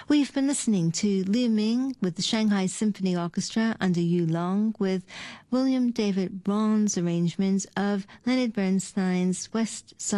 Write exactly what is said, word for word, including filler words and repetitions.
We've been listening to Liu Ming with the Shanghai Symphony Orchestra under Yu Long with William David Vaughan's arrangements of Leonard Bernstein's West Side